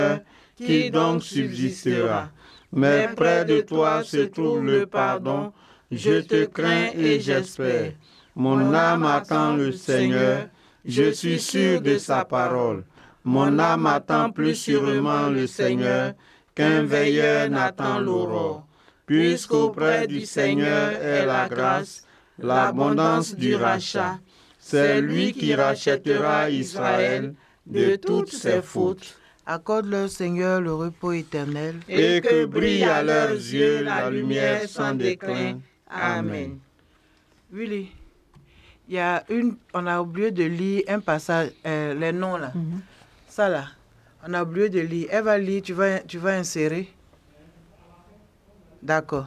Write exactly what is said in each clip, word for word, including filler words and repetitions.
qui donc subsistera? Mais près de toi se trouve le pardon. Je te crains et j'espère. Mon âme attend le Seigneur. Je suis sûr de sa parole. Mon âme attend plus sûrement le Seigneur qu'un veilleur n'attend l'aurore. Puisqu'auprès du Seigneur est la grâce, l'abondance du rachat. C'est lui qui rachètera Israël de toutes ses fautes. Accorde-leur, Seigneur, le repos éternel. Et que brille à leurs yeux la lumière sans déclin. Amen. Willy, il y a une, on a oublié de lire un passage, euh, les noms là. Mm-hmm. Ça là, on a oublié de lire. Elle va lire, tu vas, tu vas insérer. D'accord.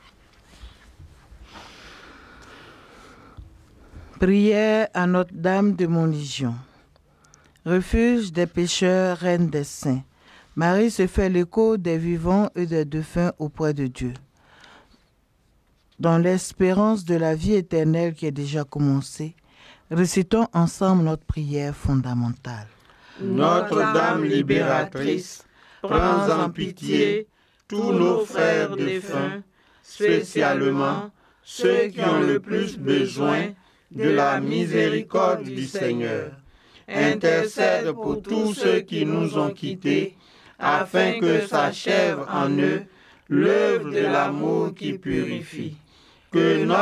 Prière à Notre-Dame de Montlégion. Refuge des pécheurs, reine des saints. Marie se fait l'écho des vivants et des défunts auprès de Dieu. Dans l'espérance de la vie éternelle qui est déjà commencée, récitons ensemble notre prière fondamentale. Notre-Dame libératrice, prends en pitié tous nos frères défunts, spécialement ceux qui ont le plus besoin de la miséricorde du Seigneur. Intercède pour tous ceux qui nous ont quittés, afin que s'achève en eux l'œuvre de l'amour qui purifie. Que notre